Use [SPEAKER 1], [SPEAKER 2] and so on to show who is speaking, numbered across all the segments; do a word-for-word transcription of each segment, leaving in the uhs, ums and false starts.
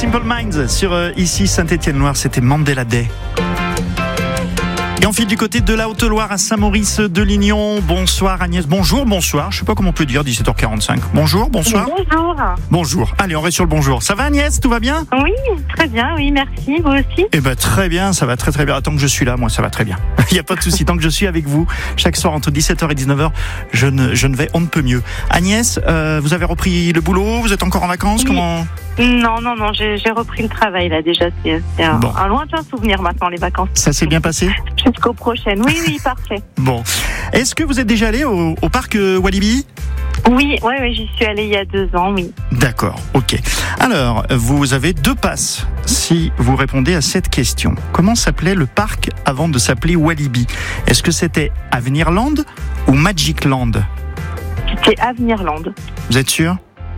[SPEAKER 1] Simple Minds sur euh, ici Saint-Étienne-Loire, c'était Mandela Day. Et on file du côté de la Haute-Loire à Saint-Maurice de Lignon. Bonsoir Agnès. Bonjour, bonsoir. Je sais pas comment on peut dire, dix-sept heures quarante-cinq. Bonjour, bonsoir.
[SPEAKER 2] Bonjour.
[SPEAKER 1] Bonjour. Allez, on reste sur le bonjour. Ça va Agnès? Tout va bien?
[SPEAKER 2] Oui, très bien, oui, merci. Vous aussi?
[SPEAKER 1] Eh ben très bien, ça va très très bien. Tant que je suis là, moi ça va très bien. Il n'y a pas de souci. Tant que je suis avec vous, chaque soir entre dix-sept heures et dix-neuf heures, je ne, je ne vais on ne peut mieux. Agnès, euh, vous avez repris le boulot? Vous êtes encore en vacances?
[SPEAKER 2] Oui.
[SPEAKER 1] Comment?
[SPEAKER 2] Non, non, non, j'ai, j'ai repris le travail là déjà. C'est, c'est un,
[SPEAKER 1] Bon.
[SPEAKER 2] un lointain souvenir maintenant, les vacances.
[SPEAKER 1] Ça s'est bien passé?
[SPEAKER 2] Jusqu'aux prochaines. Oui, oui, parfait.
[SPEAKER 1] Bon. Est-ce que vous êtes déjà allé au, au parc euh, Walibi?
[SPEAKER 2] Oui, oui, oui, j'y suis allée il y a deux ans, oui.
[SPEAKER 1] D'accord, ok. Alors, vous avez deux passes si vous répondez à cette question. Comment s'appelait le parc avant de s'appeler Walibi? Est-ce que c'était Avenirland ou Magicland?
[SPEAKER 2] C'était Avenirland.
[SPEAKER 1] Vous êtes sûr?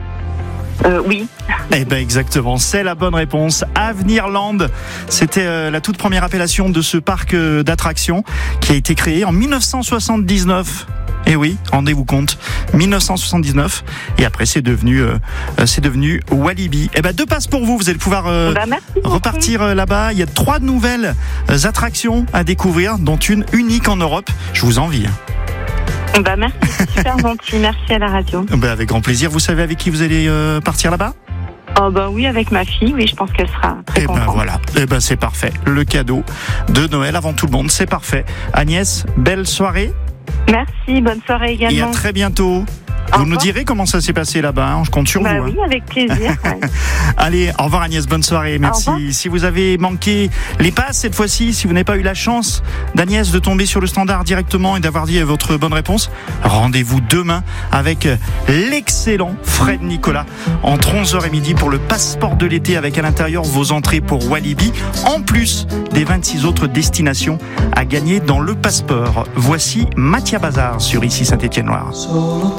[SPEAKER 2] Euh, oui.
[SPEAKER 1] Eh ben exactement, c'est la bonne réponse. Avenirland, c'était euh, la toute première appellation de ce parc euh, d'attractions qui a été créé en dix-neuf cent soixante-dix-neuf. Eh oui, rendez-vous compte, dix-neuf cent soixante-dix-neuf. Et après, c'est devenu, euh, c'est devenu Walibi. Eh ben deux passes pour vous. Vous allez pouvoir euh,
[SPEAKER 2] Bah, merci beaucoup.
[SPEAKER 1] repartir euh, là-bas. Il y a trois nouvelles euh, attractions à découvrir, dont une unique en Europe. Je vous envie.
[SPEAKER 2] Bah, merci, c'est super gentil. Merci à la radio.
[SPEAKER 1] Ben avec grand plaisir. Vous savez avec qui vous allez euh, partir là-bas?
[SPEAKER 2] Oh, bah oui, avec ma fille, oui, je pense qu'elle sera très
[SPEAKER 1] Eh ben
[SPEAKER 2] contente.
[SPEAKER 1] voilà, eh ben c'est parfait. Le cadeau de Noël avant tout le monde, c'est parfait. Agnès, belle soirée
[SPEAKER 2] Merci, bonne soirée
[SPEAKER 1] et à
[SPEAKER 2] également.
[SPEAKER 1] très bientôt.
[SPEAKER 2] Au
[SPEAKER 1] Vous nous
[SPEAKER 2] revoir.
[SPEAKER 1] direz comment ça s'est passé là-bas, hein. Je compte sur
[SPEAKER 2] Bah
[SPEAKER 1] vous.
[SPEAKER 2] oui,
[SPEAKER 1] hein.
[SPEAKER 2] avec plaisir. Ouais.
[SPEAKER 1] Allez, au revoir Agnès, bonne soirée, merci.
[SPEAKER 2] revoir.
[SPEAKER 1] Si vous avez manqué les passes cette fois-ci, si vous n'avez pas eu la chance d'Agnès de tomber sur le standard directement et d'avoir dit votre bonne réponse, rendez-vous demain avec l'excellent Fred Nicolas entre onze heures et midi pour le passeport de l'été avec à l'intérieur vos entrées pour Walibi, en plus des vingt-six autres destinations à gagner dans le passeport. Voici Mathia Bazar sur ici Saint-Étienne-Loire.